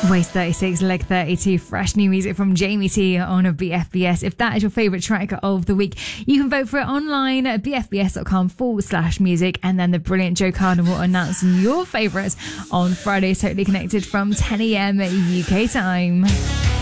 Waste 36, Leg 32, fresh new music from Jamie T on a BFBS. If that is your favourite track of the week, you can vote for it online at bfbs.com/music, and then the brilliant Joe Carden will announce your favourites on Friday. Totally Connected from 10 a.m. UK time.